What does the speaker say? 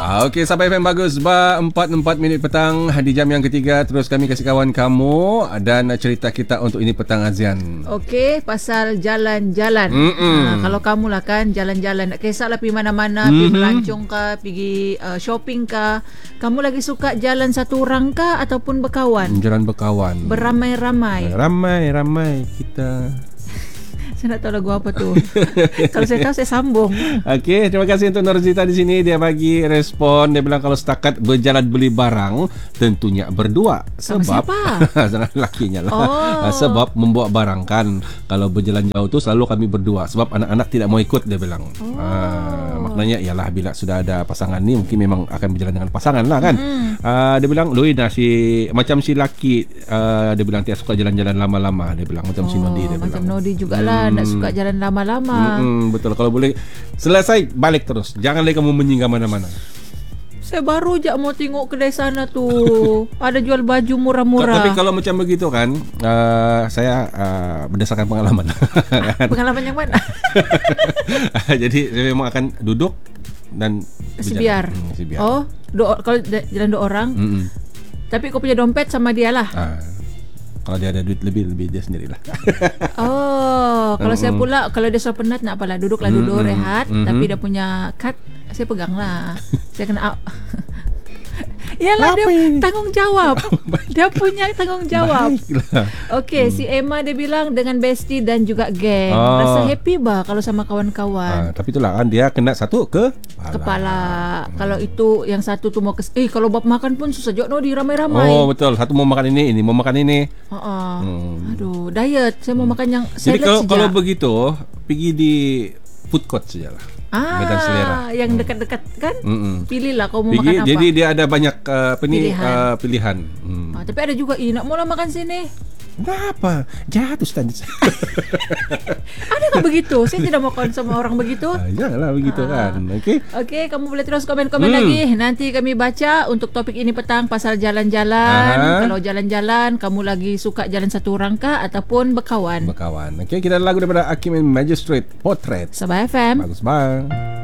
Okey, sampai FM bagus. 4 minit petang di jam yang ketiga. Terus kami kasih kawan kamu dan cerita kita untuk ini petang Azian. Okey, pasal jalan-jalan. Kalau kamu lah kan jalan-jalan, tak kisahlah pergi mana-mana, pergi melancong kah, pergi shopping kah, kamu lagi suka jalan satu orang kah ataupun berkawan? Jalan berkawan. Beramai-ramai. Ramai-ramai kita. Saya nak tahu lagu apa tu. Kalau saya tahu saya sambung. Okey, terima kasih untuk Norzita di sini. Dia bagi respon. Dia bilang kalau setakat berjalan beli barang tentunya berdua. Sama Sebab siapa? lakinya lah. Sebab membawa barang kan, kalau berjalan jauh tu selalu kami berdua. Sebab anak-anak tidak mau ikut, dia bilang. Maknanya ialah bila sudah ada pasangan ni mungkin memang akan berjalan dengan pasangan lah kan. Dia bilang Luina macam si laki, dia bilang dia suka jalan-jalan lama-lama. Dia bilang macam si Nodi, dia macam bilang. Nodi jugalah nak suka jalan lama-lama. Betul, kalau boleh selesai balik terus. Jangan lagi kamu menyingkir mana-mana. Saya baru je mau tengok kedai sana tu. Ada jual baju murah-murah. Tapi kalau macam begitu kan, saya berdasarkan pengalaman. Pengalaman yang mana? Jadi saya memang akan duduk dan Sebiar. Sebiar. Oh, kalau jalan 2 orang. Tapi kau punya dompet sama dia lah. Kalau dia ada duit lebih dia sendirilah. Kalau saya pula, kalau dia sudah penat nak apalah, duduk rehat. Tapi dia punya kad saya pegang lah. Saya kena Yalah, dia tanggung jawab. Dia punya tanggung jawab. Okey, si Emma dia bilang dengan bestie dan juga geng. Rasa happy bah kalau sama kawan-kawan. Tapi itulah kan dia kena satu kepala. Kalau itu yang satu tu mau kalau bab makan pun susah juga di ramai-ramai. Oh betul, satu mau makan ini mau makan ini. Aduh, diet. Saya mau makan yang salad. Jadi kalau begitu pergi di food court sajalah. Medan selera. Yang dekat-dekat kan? Pilihlah kau mau makan apa. Jadi dia ada banyak pilihan. Tapi ada juga nak mula makan sini. Kenapa? Jatuh standar. Adakah begitu? Saya tidak mau kawan sama orang begitu. Janganlah begitu kan. Okey, kamu boleh terus komen-komen lagi. Nanti kami baca untuk topik ini petang pasal jalan-jalan. Kalau jalan-jalan, kamu lagi suka jalan satu orang kah ataupun berkawan? Okey, kita ada lagu daripada Hakim and Magistrate, Portrait. Sabah FM. Bagus bang.